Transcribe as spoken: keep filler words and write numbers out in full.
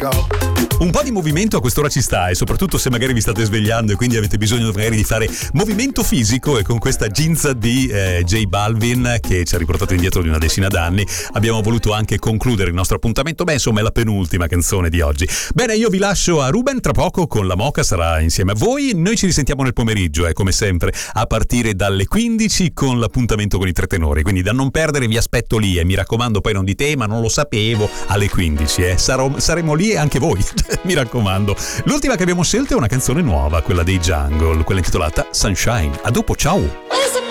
Un po' di movimento a quest'ora ci sta, e soprattutto se magari vi state svegliando e quindi avete bisogno magari di fare movimento fisico, e con questa ginza di eh, J Balvin che ci ha riportato indietro di una decina d'anni abbiamo voluto anche concludere il nostro appuntamento. Beh, insomma, è la penultima canzone di oggi. Bene, io vi lascio a Ruben, tra poco con la Moca sarà insieme a voi. Noi ci risentiamo nel pomeriggio, eh, come sempre a partire dalle quindici con l'appuntamento con i tre tenori, quindi da non perdere vi aspetto lì, e mi raccomando poi non dite ma non lo sapevo, alle quindici eh. Sarò, saremo lì anche voi. Mi raccomando. L'ultima che abbiamo scelto è una canzone nuova, quella dei Jungle, quella intitolata Sunshine. A dopo, ciao!